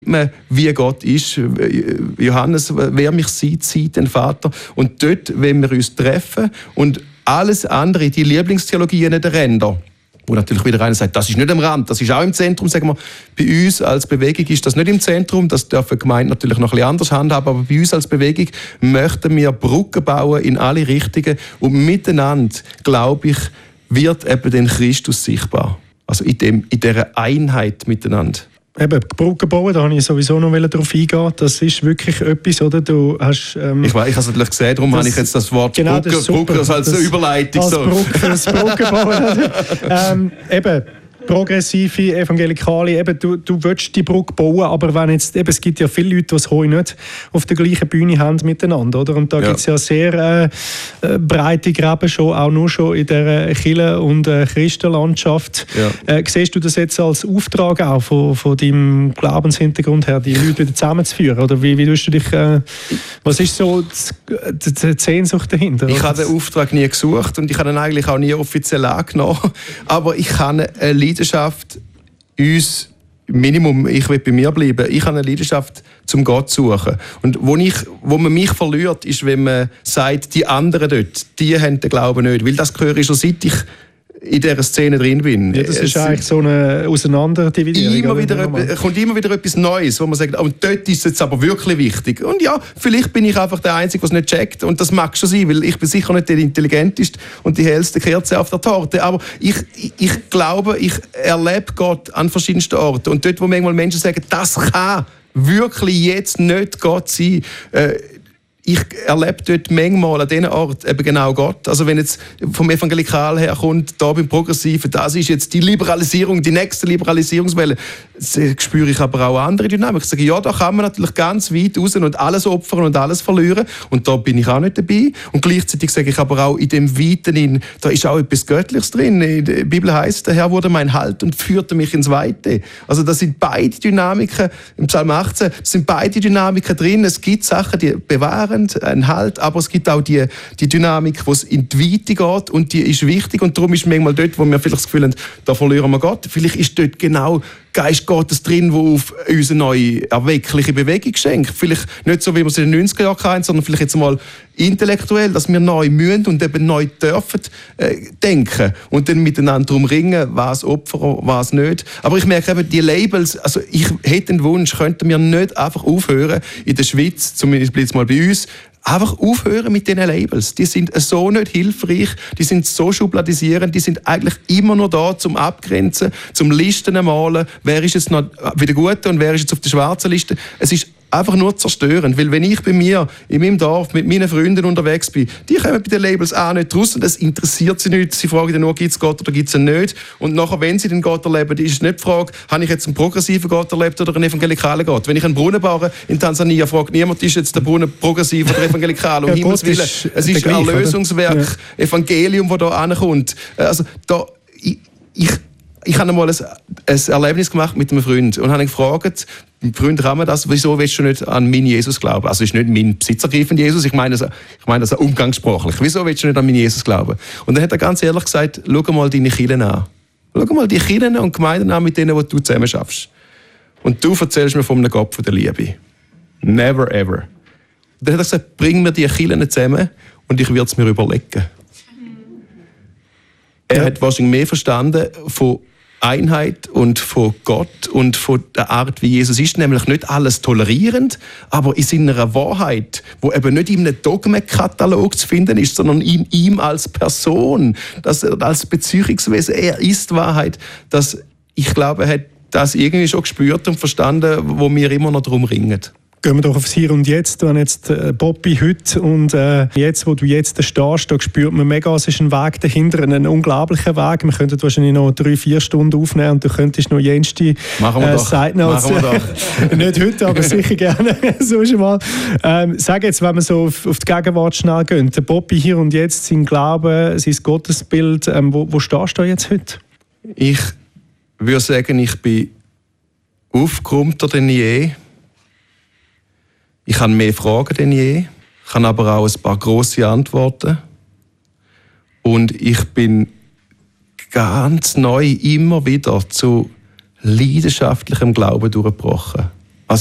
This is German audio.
wie Gott ist. Johannes, wer mich sieht den Vater. Und dort, wenn wir uns treffen und alles andere, die Lieblingstheologien der Ränder, wo natürlich wieder einer sagt, das ist nicht am Rand, das ist auch im Zentrum, sagen wir, bei uns als Bewegung ist das nicht im Zentrum, das dürfen Gemeinden natürlich noch ein bisschen anders handhaben, aber bei uns als Bewegung möchten wir Brücken bauen in alle Richtungen und miteinander, glaube ich, wird eben den Christus sichtbar. Also in dieser Einheit miteinander. Eben, Brücken bauen, da wollte ich sowieso noch darauf eingehen. Das ist wirklich etwas, oder? Du hast, ich habe es natürlich gesehen, darum habe ich jetzt das Wort genau, Brücken als Überleitung. Als Brücken bauen. Eben, progressive, evangelikale, eben, du willst die Brücke bauen, aber wenn jetzt, eben, es gibt ja viele Leute, die es heute nicht auf der gleichen Bühne haben miteinander, oder? Und da gibt es ja sehr breite Gräben schon, auch nur schon in der Kirche- und Christenlandschaft. Ja. Siehst du das jetzt als Auftrag auch von deinem Glaubenshintergrund her, die Leute wieder zusammenzuführen? Oder wie tust du dich, was ist so die Sehnsucht dahinter? Ich habe den Auftrag nie gesucht und ich habe ihn eigentlich auch nie offiziell angenommen, aber ich habe eine Leidenschaft, uns Minimum, ich will bei mir bleiben, ich habe eine Leidenschaft, zum Gott zu suchen. Und wo man mich verliert, ist, wenn man sagt, die anderen dort, die haben den Glauben nicht. Weil das höre ich schon, seit ich in dieser Szene drin bin. Ja, das ist eigentlich so eine Auseinanderdividierung. Kommt immer wieder etwas Neues, wo man sagt, und dort ist es jetzt aber wirklich wichtig. Und ja, vielleicht bin ich einfach der Einzige, der es nicht checkt. Und das mag schon sein, weil ich bin sicher nicht der Intelligenteste und die hellste Kerze auf der Torte. Aber ich glaube, ich erlebe Gott an verschiedensten Orten. Und dort, wo manchmal Menschen sagen, das kann wirklich jetzt nicht Gott sein, ich erlebe dort manchmal an diesen Ort eben genau Gott. Also wenn jetzt vom Evangelikal her kommt, da beim Progressiven, das ist jetzt die Liberalisierung, die nächste Liberalisierungswelle, das spüre ich aber auch andere Dynamik. Ich sage, ja, da kann man natürlich ganz weit raus und alles opfern und alles verlieren. Und da bin ich auch nicht dabei. Und gleichzeitig sage ich aber auch, in dem Weiten, da ist auch etwas Göttliches drin. In der Bibel heisst, der Herr wurde mein Halt und führte mich ins Weite. Also das sind beide Dynamiken, im Psalm 18, das sind beide Dynamiken drin. Es gibt Sachen, die bewahren ein Halt, aber es gibt auch die Dynamik, wo es in die Weite geht und die ist wichtig und darum ist manchmal dort, wo wir vielleicht das Gefühl haben, da verlieren wir Gott. Vielleicht ist dort genau Geist Gottes drin, der auf uns eine neue, erweckliche Bewegung schenkt. Vielleicht nicht so, wie wir es in den 90er Jahren hatten, sondern vielleicht jetzt mal intellektuell, dass wir neu müssen und eben neu dürfen denken und dann miteinander darum ringen, was Opfer, was nicht. Aber ich merke eben, die Labels, also ich hätte den Wunsch, könnten wir nicht einfach aufhören, in der Schweiz, zumindest jetzt mal bei uns, einfach aufhören mit diesen Labels. Die sind so nicht hilfreich, die sind so schubladisierend, die sind eigentlich immer nur da zum Abgrenzen, zum Listen malen, wer ist jetzt noch wieder gut und wer ist jetzt auf der schwarzen Liste. Es ist einfach nur zerstörend, weil wenn ich bei mir, in meinem Dorf, mit meinen Freunden unterwegs bin, die kommen bei den Labels auch nicht raus und das interessiert sie nicht. Sie fragen dann nur, gibt es Gott oder gibt es ihn nicht? Und nachher, wenn sie den Gott erleben, ist es nicht die Frage, habe ich jetzt einen progressiven Gott erlebt oder einen evangelikalen Gott? Wenn ich einen Brunnen baue in Tansania, fragt niemand, ist jetzt der Brunnen progressiv oder evangelikal? Um Himmels Willen, es ist ein Erlösungswerk, ja. Evangelium, das da ankommt. Also da, ich habe einmal ein Erlebnis gemacht mit einem Freund und habe ihn gefragt, Freund, kann man das, wieso willst du nicht an meinen Jesus glauben? Also es ist nicht mein besitzergreifender Jesus, ich meine das umgangssprachlich. Wieso willst du nicht an meinen Jesus glauben? Und dann hat er ganz ehrlich gesagt, schau mal deine Kirchen an. Schau mal die Kirchen und Gemeinden an, mit denen du zusammen schaffst. Und du erzählst mir von einem Gott von der Liebe. Never ever. Dann hat er gesagt, bring mir die Kirchen zusammen und ich werde es mir überlegen. Er hat wahrscheinlich mehr verstanden von Einheit und von Gott und von der Art, wie Jesus ist, nämlich nicht alles tolerierend, aber in seiner Wahrheit, wo eben nicht in einem Dogmenkatalog zu finden ist, sondern in ihm als Person, dass er als Beziehungswesen, er ist Wahrheit, dass ich glaube, er hat das irgendwie schon gespürt und verstanden, wo wir immer noch darum ringen. Gehen wir doch aufs Hier und Jetzt. Wenn jetzt Bobby heute und jetzt, wo du jetzt stehst, da spürt man mega, es ist ein Weg dahinter, ein unglaublicher Weg. Wir könnten wahrscheinlich noch 3-4 Stunden aufnehmen und du könntest noch jenste Side Notes. Machen wir doch. Nicht heute, aber sicher gerne. Sonst mal. Sag jetzt, wenn wir so auf die Gegenwart schnell gehen. Der Bobby Hier und Jetzt, sein Glaube, sein Gottesbild, wo stehst du jetzt heute? Ich würde sagen, ich bin aufgeräumter denn je. Ich habe mehr Fragen denn je, ich habe aber auch ein paar grosse Antworten. Und ich bin ganz neu immer wieder zu leidenschaftlichem Glauben durchgebrochen.